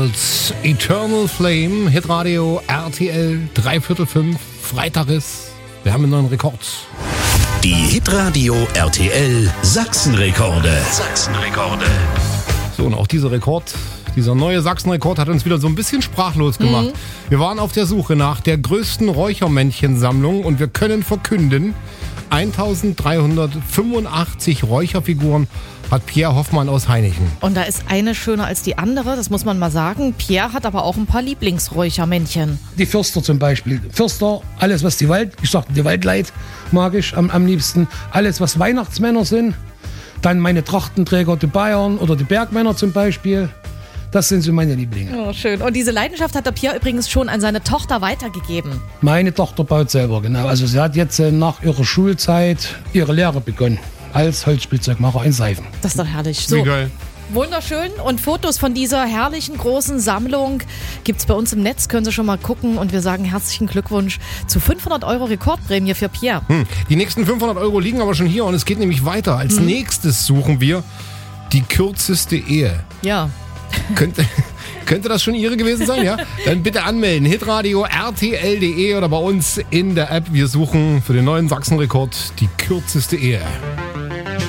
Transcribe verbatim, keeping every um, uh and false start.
Als Eternal Flame, Hitradio R T L, dreiviertel fünf, Freitag ist. Wir haben einen neuen Rekord. Die Hitradio R T L Sachsenrekorde. Sachsenrekorde. So, und auch dieser Rekord, dieser neue Sachsenrekord hat uns wieder so ein bisschen sprachlos gemacht. Mhm. Wir waren auf der Suche nach der größten Räuchermännchensammlung und wir können verkünden, eintausenddreihundertfünfundachtzig Räucherfiguren hat Pierre Hoffmann aus Hainichen. Und da ist eine schöner als die andere, das muss man mal sagen. Pierre hat aber auch ein paar Lieblingsräuchermännchen. Die Fürster zum Beispiel. Fürster, alles was die Wald, ich sag die Waldleid mag ich am, am liebsten. Alles was Weihnachtsmänner sind. Dann meine Trachtenträger, die Bayern oder die Bergmänner zum Beispiel. Das sind so meine Lieblinge. Oh, schön. Und diese Leidenschaft hat der Pierre übrigens schon an seine Tochter weitergegeben. Meine Tochter baut selber, genau. Also sie hat jetzt äh, nach ihrer Schulzeit ihre Lehre begonnen. Als Holzspielzeugmacher in Seifen. Das ist doch herrlich. So. Wie geil. Wunderschön. Und Fotos von dieser herrlichen großen Sammlung gibt es bei uns im Netz. Können Sie schon mal gucken. Und wir sagen herzlichen Glückwunsch zu fünfhundert Euro Rekordprämie für Pierre. Hm. Die nächsten fünfhundert Euro liegen aber schon hier und es geht nämlich weiter. Als hm. nächstes suchen wir die kürzeste Ehe. Ja. Könnte, könnte das schon Ihre gewesen sein? Ja? Dann bitte anmelden. Hitradio R T L punkt de oder bei uns in der App. Wir suchen für den neuen Sachsenrekord die kürzeste Ehe.